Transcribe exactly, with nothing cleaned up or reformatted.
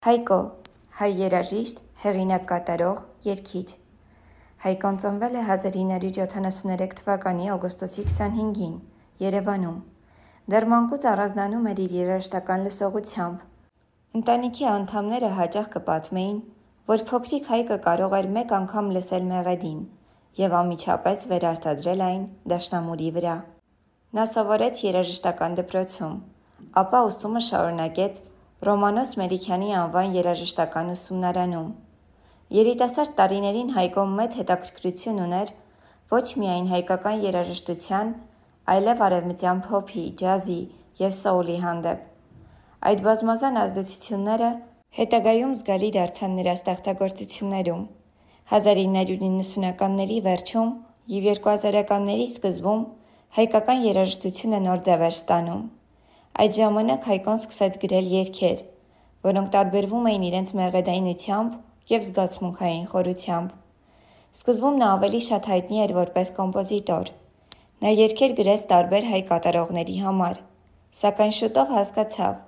Հայկո, հայ երաժիշտ, հեղինակ կատարող, երգիչ։ Հայկոն ծնվել է հազար ինը հարյուր յոթանասուներեք թվականի օգոստոսի քսանհինգին, Երևանում։ Դեռ մանկուց առանձնանում էր իր երաժշտական լսողությամբ։ Ընտանիքի անդամները հաճախ կպատմեին, որ փոքրիկ Հայկը կարող էր մեկ անգամ լսել մեղեդին և անմիջապես վերարտադրել այն դաշնամուրի վրա։ Նա սովորեց երաժշտական դպրոցում, ապա ուսումը շարունակեց Ռոմանոս Մելիքյանի անվան երաժշտական ուսումնարանում։ Երիտասարդ տարիներին Հայկոն մեծ հետաքրքրություն ուներ ոչ միայն հայկական երաժշտության, այլև արևմտյան փոփի, ջազի և սոուլի հանդեպ։ Այդ բազմազան ազդեցությունները հետագայում զգալի դարձան նրա ստեղծագործություններում։ հազար ինը հարյուր նվնասունականների վերջում և երկու հազարականների սկզբում հայկական երաժշտությունը նոր ձև էր ստանում։ Այդ ժամանակ Հայկոն սկսեց գրել երգեր, որոնք տարբերվում էին իրենց մեղեդայնությամբ և զգացմունքային խորությամբ։ Սկզբում նա ավելի շատ հայտնի էր որպես կոմպոզիտոր։ Նա երգեր գրեց տարբեր հայ կատարողների համար, սակայն շուտով հասկացավ,